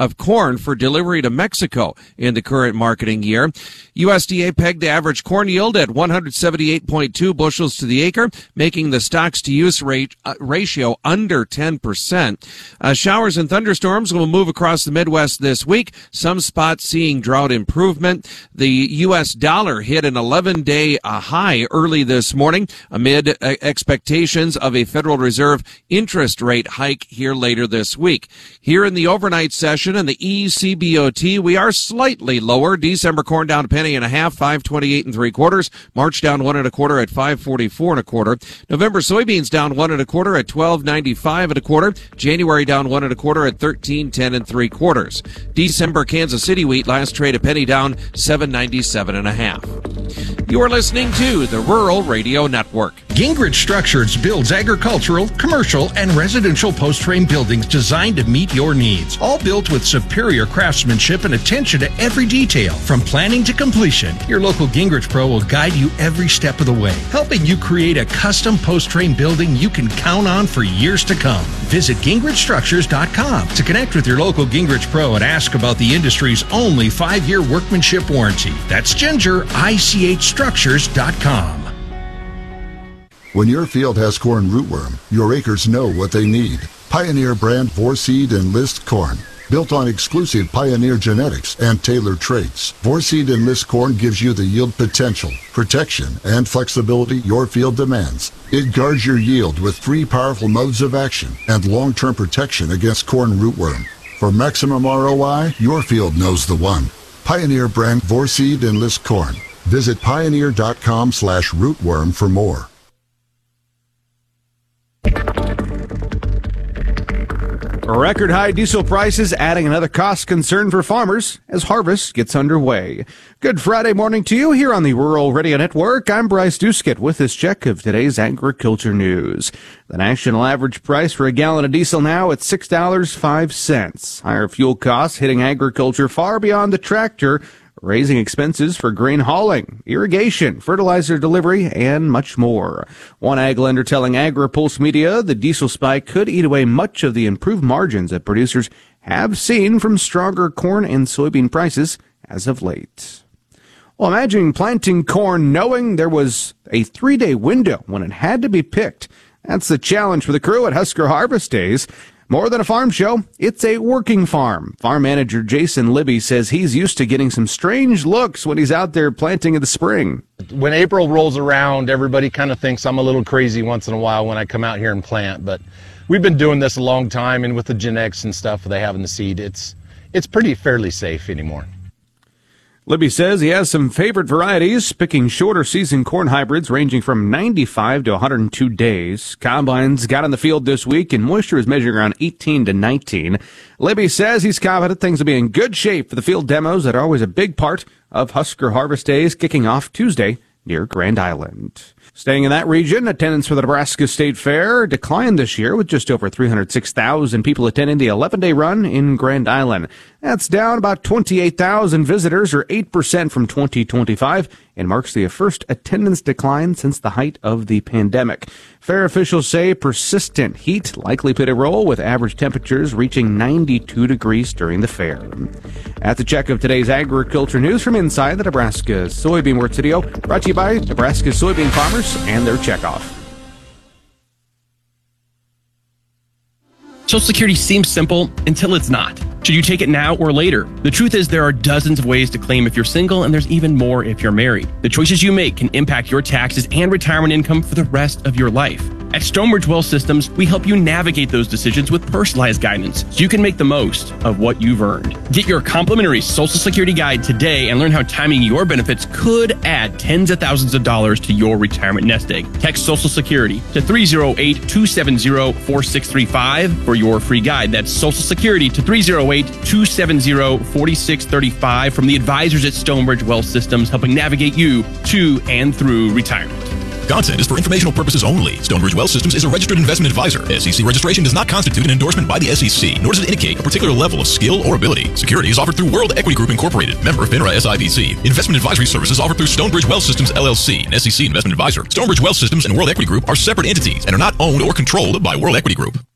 of corn for delivery to Mexico in the current marketing year. USDA pegged the average corn yield at 178.2 bushels to the acre, making the stocks-to-use ratio under 10%. Showers and thunderstorms will move across the Midwest this week, some spots seeing drought improvement. The U.S. dollar hit an 11-day high early this morning amid expectations of a Federal Reserve interest rate hike here later this week. Here in the overnight session in the ECBOT, we are slightly lower. December corn down a penny and a half, 5.28 3/4. March down 1 1/4 at 5.44 1/4. November soybeans down 1 1/4 at 12.95 1/4. January down 1 1/4 at 13.10 3/4. December Kansas City wheat last trade a penny down, 7.97 1/2. You are listening to the Rural Radio Network. Gingrich Structures builds agricultural, commercial, and residential post-frame buildings designed to meet your needs. All built with superior craftsmanship and attention to every detail. From planning to completion, your local Gingrich Pro will guide you every step of the way, helping you create a custom post-frame building you can count on for years to come. Visit GingrichStructures.com to connect with your local Gingrich Pro and ask about the industry's only 5-year workmanship warranty. That's GingerICHStructures.com. When your field has corn rootworm, your acres know what they need. Pioneer brand Vorseed Enlist corn. Built on exclusive Pioneer genetics and tailored traits, Vorseed Enlist corn gives you the yield potential, protection, and flexibility your field demands. It guards your yield with 3 powerful modes of action and long-term protection against corn rootworm. For maximum ROI, your field knows the one. Pioneer brand Vorseed Enlist corn. Visit pioneer.com/rootworm for more. Record high diesel prices adding another cost concern for farmers as harvest gets underway. Good Friday morning to you here on the Rural Radio Network. I'm Bryce Duskett with this check of today's agriculture news. The national average price for a gallon of diesel now at $6.05. Higher fuel costs hitting agriculture far beyond the tractor, raising expenses for grain hauling, irrigation, fertilizer delivery, and much more. One ag lender telling AgriPulse Media the diesel spike could eat away much of the improved margins that producers have seen from stronger corn and soybean prices as of late. Well, imagine planting corn knowing there was a 3-day window when it had to be picked. That's the challenge for the crew at Husker Harvest Days. More than a farm show, it's a working farm. Farm manager Jason Libby says he's used to getting some strange looks when he's out there planting in the spring. When April rolls around, everybody kind of thinks I'm a little crazy once in a while when I come out here and plant, but we've been doing this a long time, and with the genetics and stuff they have in the seed, it's pretty fairly safe anymore. Libby says he has some favorite varieties, picking shorter season corn hybrids ranging from 95 to 102 days. Combines got in the field this week and moisture is measuring around 18 to 19. Libby says he's confident things will be in good shape for the field demos that are always a big part of Husker Harvest Days, kicking off Tuesday near Grand Island. Staying in that region, attendance for the Nebraska State Fair declined this year with just over 306,000 people attending the 11-day run in Grand Island. That's down about 28,000 visitors, or 8% from 2025, and marks the first attendance decline since the height of the pandemic. Fair officials say persistent heat likely played a role, with average temperatures reaching 92 degrees during the fair. At the check of today's agriculture news from inside the Nebraska Soybean World Studio, brought to you by Nebraska soybean farmers and their checkoff. Social Security seems simple until it's not. Should you take it now or later? The truth is there are dozens of ways to claim if you're single, and there's even more if you're married. The choices you make can impact your taxes and retirement income for the rest of your life. At Stonebridge Wealth Systems, we help you navigate those decisions with personalized guidance so you can make the most of what you've earned. Get your complimentary Social Security guide today and learn how timing your benefits could add tens of thousands of dollars to your retirement nest egg. Text Social Security to 308-270-4635 for your free guide. That's Social Security to 308-270-4635 from the advisors at Stonebridge Wealth Systems, helping navigate you to and through retirement. Content is for informational purposes only. Stonebridge Wealth Systems is a registered investment advisor. SEC registration does not constitute an endorsement by the SEC, nor does it indicate a particular level of skill or ability. Security is offered through World Equity Group Incorporated, member FINRA SIPC. Investment advisory services offered through Stonebridge Wealth Systems LLC, an SEC investment advisor. Stonebridge Wealth Systems and World Equity Group are separate entities and are not owned or controlled by World Equity Group.